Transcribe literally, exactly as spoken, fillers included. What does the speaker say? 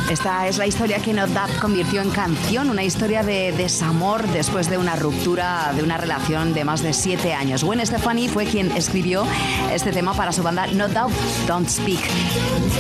Esta es la historia que No Doubt convirtió en canción, una historia de desamor después de una ruptura de una relación de más de siete años. Gwen Stefani fue quien escribió este tema para su banda No Doubt Don't Speak.